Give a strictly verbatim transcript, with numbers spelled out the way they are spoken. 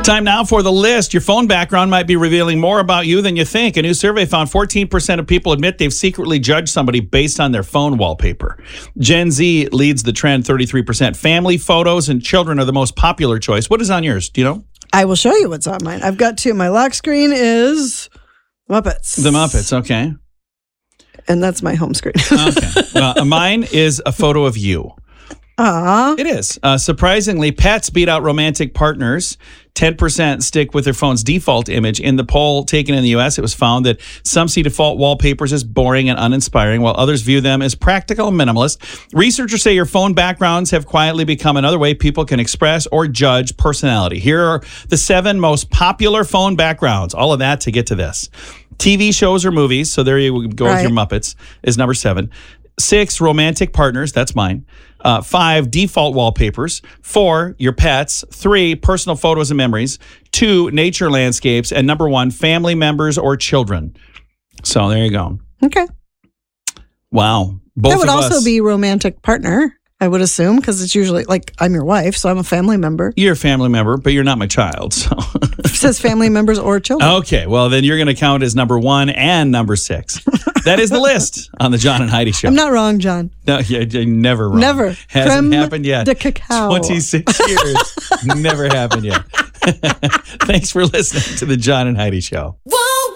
Time now for the list. Your phone background might be revealing more about you than you think. A new survey found fourteen percent of people admit they've secretly judged somebody based on their phone wallpaper. Gen Z leads the trend, thirty-three percent. Family photos and children are the most popular choice. What is on yours? Do you know? I will show you what's on mine. I've got two. My lock screen is Muppets. The Muppets, okay. And that's my home screen. Okay. Well, mine is a photo of you. Aw. It is. Uh, surprisingly, pets beat out romantic partners. ten percent stick with their phone's default image. In the poll taken in the U S, it was found that some see default wallpapers as boring and uninspiring, while others view them as practical and minimalist. Researchers say your phone backgrounds have quietly become another way people can express or judge personality. Here are the seven most popular phone backgrounds. All of that to get to this. T V shows or movies, so there you go Right. with your Muppets, is number seven. Six, romantic partners. That's mine. Uh, five, default wallpapers. Four, your pets. Three, personal photos and memories. Two, nature landscapes. And number one, family members or children. So there you go. Okay. Wow. Both That would of also us, be romantic partner, I would assume, because it's usually like I'm your wife, so I'm a family member. You're a family member, but you're not my child. So It says family members or children. okay. Well, then you're going to count as number one and number six. That is the list on the John and Heidi Show. I'm not wrong, John. No, yeah, yeah, never wrong. Never. Hasn't Creme happened yet. de cacao. twenty-six years. Never happened yet. Thanks for listening to the John and Heidi Show. One